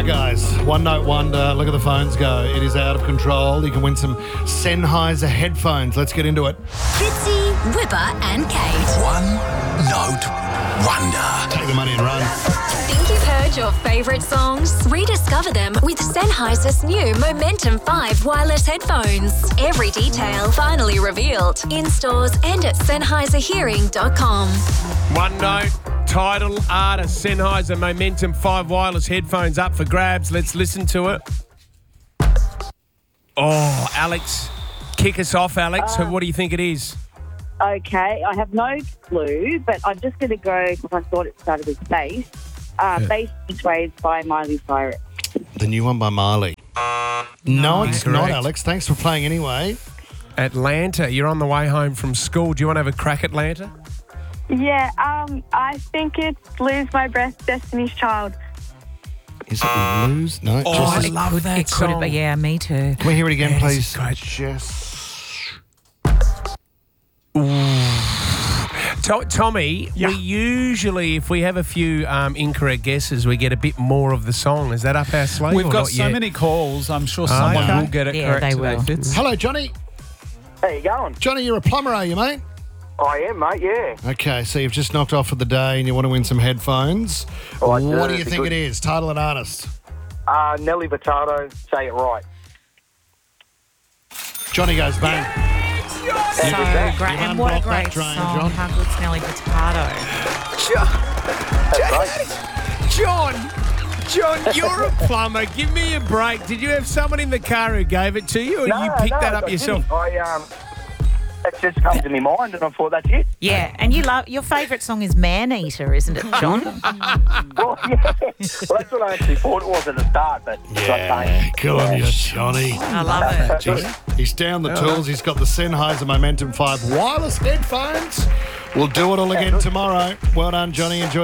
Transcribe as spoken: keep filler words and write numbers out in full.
right, guys. One Note Wonder. Look at the phones go. It is out of control. You can win some Sennheiser headphones. Let's get into it. Fitzy, Whipper and Kate. One Note Wonder. Take the money and run. Think you've heard your favourite songs? Rediscover them with Sennheiser's new Momentum five wireless headphones. Every detail finally revealed in stores and at Sennheiser Hearing dot com. One Note, title, artist, Sennheiser Momentum five wireless headphones up for grabs. Let's listen to it. Oh, Alex, kick us off, Alex. Uh, what do you think it is? Okay, I have no clue, but I'm just going to go because I thought it started with bass. Uh, Yeah. Bass Beach Waves by Miley Cyrus. The new one by Marley. No, it's not, Incorrect. Alex. Thanks for playing anyway. Atlanta, you're on the way home from school. Do you want to have a crack at Atlanta? Yeah, um, I think it's Lose My Breath, Destiny's Child. Is it Lose? No. Oh, Jess. I love could, that it could have song. been, yeah, me too. Can we hear it again, Yeah, this please? is great. Jess. To- Tommy, we usually, if we have a few um, incorrect guesses, we get a bit more of the song. Is that up our sleeve? We've or got not so yet? many calls. I'm sure someone okay. will get it Yeah, correct they today, will. Fitz. Hello, Johnny. How you going? Johnny, you're a plumber, are you, mate? I am, mate, yeah. Okay, so you've just knocked off for the day and you want to win some headphones. Oh, I do. What do you It'd be think good. it is? Title and artist. Uh, Nelly Furtado, Say It Right. Johnny goes bang. So great. You've And what a unblocked that great drain, song. John. How good's Nelly Furtado? John, John, you're a plumber. Give me a break. Did you have someone in the car who gave it to you, or you picked no, that up I yourself? didn't. I, um, it just comes to my mind and I thought, that's it. Yeah, and you love your favourite song is Man Eater, isn't it, John? Well, yeah. Well, that's what I actually thought it was at the start, but Yeah, good on you, Johnny. I love it. He's, he's down the tools. He's got the Sennheiser Momentum five wireless headphones. We'll do it all again tomorrow. Well done, Johnny. Enjoy